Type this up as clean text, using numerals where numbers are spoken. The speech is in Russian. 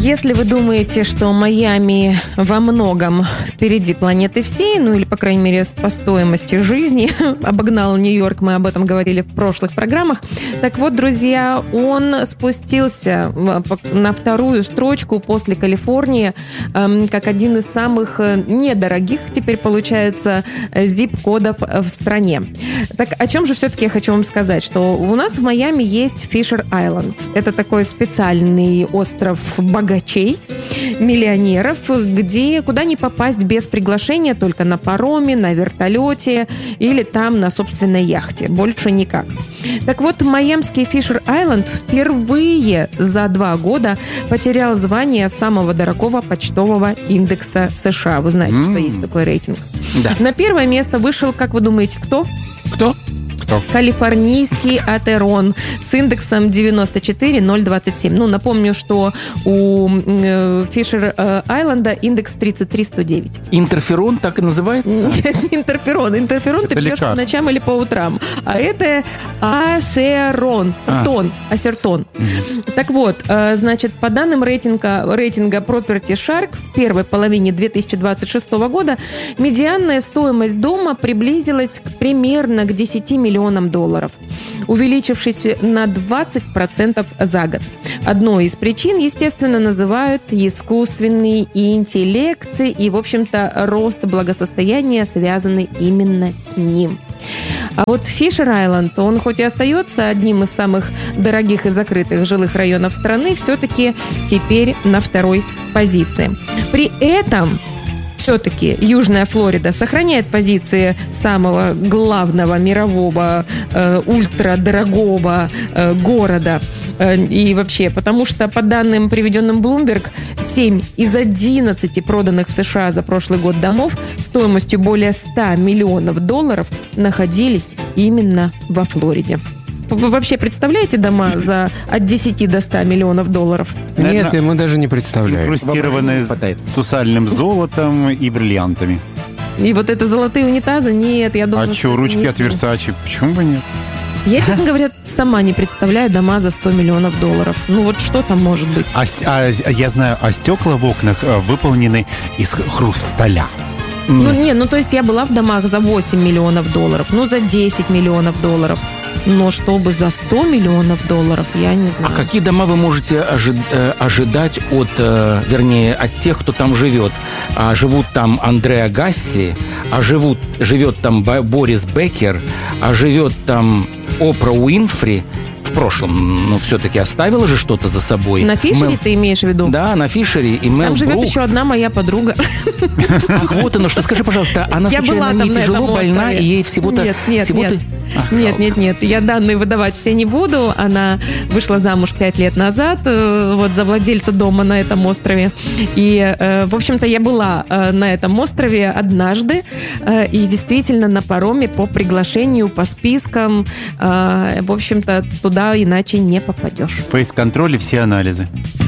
Если вы думаете, что Майами во многом впереди планеты всей, ну или, по крайней мере, по стоимости жизни обогнал Нью-Йорк, мы об этом говорили в прошлых программах, так вот, друзья, он спустился на вторую строчку после Калифорнии как один из самых недорогих, теперь получается, zip-кодов в стране. Так о чем же все-таки я хочу вам сказать, что у нас в Майами есть Фишер-Айленд. Это такой специальный остров богачей, миллионеров, куда не попасть без приглашения, только на пароме, на вертолете или там на собственной яхте. Больше никак. Так вот, майамский Фишер-Айленд впервые за 2 года потерял звание самого дорогого почтового индекса США. Вы знаете, что есть такой рейтинг. Да. На первое место вышел, как вы думаете, кто? Кто? Калифорнийский Атерон с индексом 94027. Ну, напомню, что у Фишер-Айленда индекс 33109. Интерферон так и называется? Нет, не интерферон. Интерферон ты пьешь по ночам или по утрам. А это асерон. Асертон. Так вот, значит, по данным рейтинга Property Shark в первой половине 2026 года медианная стоимость дома приблизилась примерно к 10 миллионам долларов, увеличившись на 20% за год. Одной из причин, естественно, называют искусственный интеллект и, в общем-то, рост благосостояния, связанный именно с ним. А вот Фишер-Айленд, он хоть и остается одним из самых дорогих и закрытых жилых районов страны, все-таки теперь на второй позиции. При этом все-таки Южная Флорида сохраняет позиции самого главного мирового ультрадорогого города. И вообще, потому что по данным, приведенным Bloomberg, 7 из 11 проданных в США за прошлый год домов стоимостью более 100 миллионов долларов находились именно во Флориде. Вы вообще представляете дома от 10 до 100 миллионов долларов? Нет, мы даже не представляем. Инкрустированные с сусальным золотом и бриллиантами. И вот это золотые унитазы? Нет, я думаю... А что, ручки от Versace? Почему бы нет? Я, честно говоря, сама не представляю дома за 100 миллионов долларов. Ну вот что там может быть? Я знаю, стекла в окнах выполнены из хрусталя. То есть я была в домах за 8 миллионов долларов, за 10 миллионов долларов. Но чтобы за 100 миллионов долларов, я не знаю. А какие дома вы можете ожидать от тех, кто там живет? Живут там Андреа Гасси, живет там Борис Беккер, живет там Опра Уинфри. В прошлом, все-таки оставила же что-то за собой. На Фишере ты имеешь в виду? Да, на Фишере и Мел Брукс. Там живет еще одна моя подруга. Ах, вот оно что. Скажи, пожалуйста, она случайно не тяжело больна, и ей всего-то... Нет. Я данные выдавать все не буду. Она вышла замуж 5 лет назад за владельца дома на этом острове. И, в общем-то, я была на этом острове однажды. И действительно на пароме по приглашению, по спискам. В общем-то, туда иначе не попадешь. Фейс-контроль и все анализы.